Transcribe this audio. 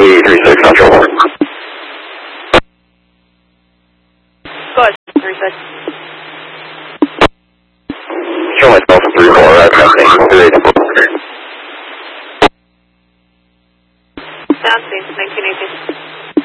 236 Central. Go ahead, 36. Show myself in 3-4, testing, 38. Sound scene, 1918.